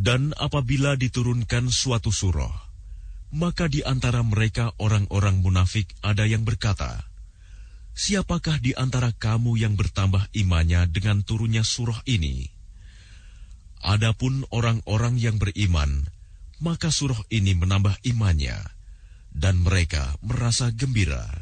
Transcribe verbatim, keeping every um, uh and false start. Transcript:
Dan apabila diturunkan suatu surah, maka di antara mereka orang-orang munafik ada yang berkata, "Siapakah di antara kamu yang bertambah imannya dengan turunnya surah ini?" Adapun orang-orang yang beriman, maka surah ini menambah imannya, dan mereka merasa gembira.